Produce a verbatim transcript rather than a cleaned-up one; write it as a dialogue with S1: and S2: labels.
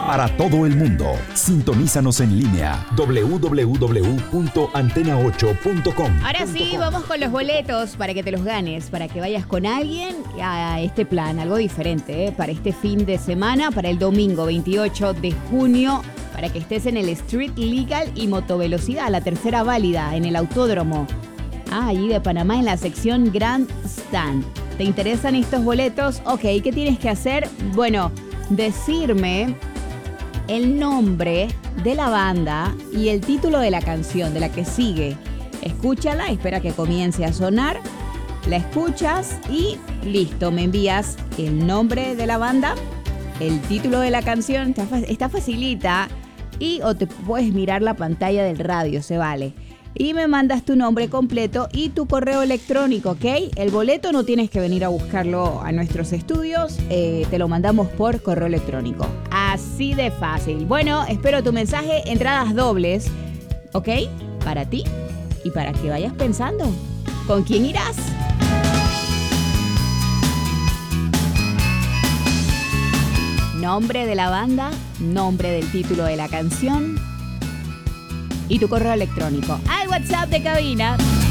S1: para todo el mundo. Sintonízanos en línea doble u doble u doble u punto antena ocho punto com.
S2: Ahora sí, vamos con los boletos para que te los ganes, para que vayas con alguien a este plan, algo diferente, ¿eh? Para este fin de semana, para el domingo veintiocho de junio, para que estés en el Street Legal y Motovelocidad, la tercera válida en el Autódromo. Ah, allí de Panamá en la sección Grand Stand. ¿Te interesan estos boletos? Ok, ¿qué tienes que hacer? Bueno, decirme el nombre de la banda y el título de la canción, de la que sigue. Escúchala, espera que comience a sonar, la escuchas y listo, me envías el nombre de la banda, el título de la canción, está, está facilita, y o te puedes mirar la pantalla del radio, se vale. Y me mandas tu nombre completo y tu correo electrónico, ¿ok? El boleto no tienes que venir a buscarlo a nuestros estudios, eh, te lo mandamos por correo electrónico. Así de fácil. Bueno, espero tu mensaje, entradas dobles, ¿ok? Para ti y para que vayas pensando, ¿con quién irás? Nombre de la banda, nombre del título de la canción y tu correo electrónico al WhatsApp de cabina